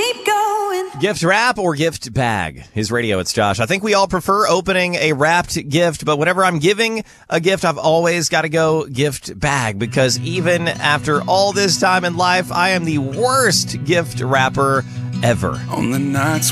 keep going. Gift wrap or gift bag? His radio, it's Josh. I think we all prefer opening a wrapped gift, but whenever I'm giving a gift, I've always got to go gift bag because even after all this time in life, I am the worst gift wrapper ever. On the nights